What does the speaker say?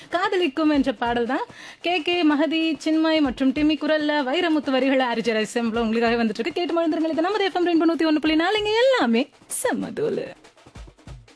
காதலிக்கும் என்ற பாடல் தான் கே மஹதி, சின்மய் மற்றும் டிமி குரல்ல வைரமுத்து வரிகளை அரிஜர் எஸ்எம்ல உங்களுக்காக வந்துட்டு இருக்கு. கேட்டு மழுந்துருங்க. இது நம்ம FM 91.4 எல்லாமே செம்மதோலு.